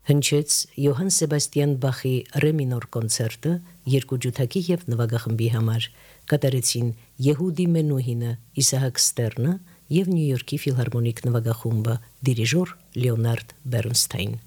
Հնչեց Յոհան Սեբաստիան Բախի ռե մինոր կոնցերտը երկու ջութակի եւ նվագախմբի համար կատարեցին Եհուդի Մենուհինը, Իսահակ Ստերնը եւ Նյու Յորքի ֆիլհարմոնիկ նվագախումբը, դիրիժոր Լեոնարդ Բեռնստայն։